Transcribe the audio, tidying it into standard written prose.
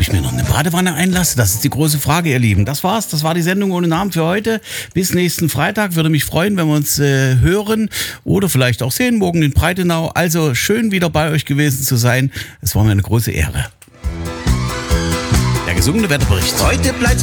ob ich mir noch eine Badewanne einlasse. Das ist die große Frage, ihr Lieben. Das war's. Das war die Sendung ohne Namen für heute. Bis nächsten Freitag. Würde mich freuen, wenn wir uns hören oder vielleicht auch sehen morgen in Breitenau. Also schön wieder bei euch gewesen zu sein. Es war mir eine große Ehre. Der gesungene Wetterbericht. Heute bleibt